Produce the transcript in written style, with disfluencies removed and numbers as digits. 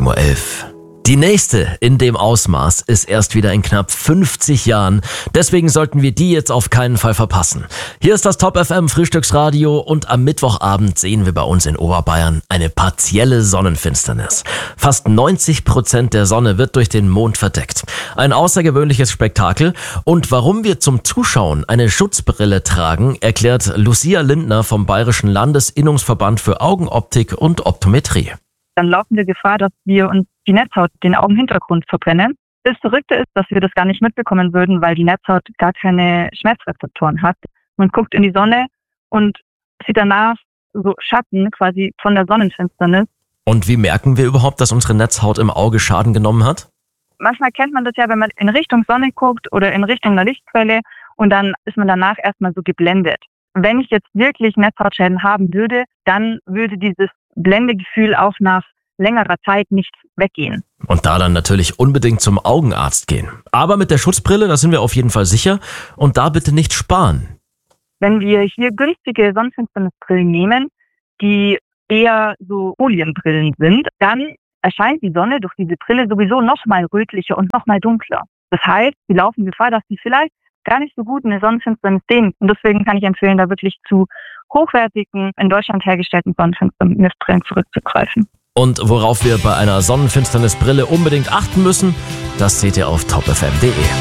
7:11 Uhr. Die nächste in dem Ausmaß ist erst wieder in knapp 50 Jahren. Deswegen sollten wir die jetzt auf keinen Fall verpassen. Hier ist das Top FM Frühstücksradio und am Mittwochabend sehen wir bei uns in Oberbayern eine partielle Sonnenfinsternis. Fast 90% der Sonne wird durch den Mond verdeckt. Ein außergewöhnliches Spektakel. Und warum wir zum Zuschauen eine Schutzbrille tragen, erklärt Lucia Lindner vom Bayerischen Landesinnungsverband für Augenoptik und Optometrie. Dann laufen wir Gefahr, dass wir uns die Netzhaut den Augenhintergrund verbrennen. Das Verrückte ist, dass wir das gar nicht mitbekommen würden, weil die Netzhaut gar keine Schmerzrezeptoren hat. Man guckt in die Sonne und sieht danach so Schatten quasi von der Sonnenfinsternis. Und wie merken wir überhaupt, dass unsere Netzhaut im Auge Schaden genommen hat? Manchmal kennt man das ja, wenn man in Richtung Sonne guckt oder in Richtung einer Lichtquelle und dann ist man danach erstmal so geblendet. Wenn ich jetzt wirklich Netzhautschäden haben würde, dann würde dieses Blendegefühl auch nach längerer Zeit nicht weggehen. Und da dann natürlich unbedingt zum Augenarzt gehen. Aber mit der Schutzbrille, da sind wir auf jeden Fall sicher. Und da bitte nicht sparen. Wenn wir hier günstige Sonnenfinsternisbrillen nehmen, die eher so Folienbrillen sind, dann erscheint die Sonne durch diese Brille sowieso nochmal rötlicher und nochmal dunkler. Das heißt, wir laufen Gefahr, dass sie vielleicht gar nicht so gut eine Sonnenfinsternis sehen. Und deswegen kann ich empfehlen, da wirklich zu hochwertigen, in Deutschland hergestellten Sonnenfinsternisbrillen zurückzugreifen. Und worauf wir bei einer Sonnenfinsternisbrille unbedingt achten müssen, das seht ihr auf topfm.de.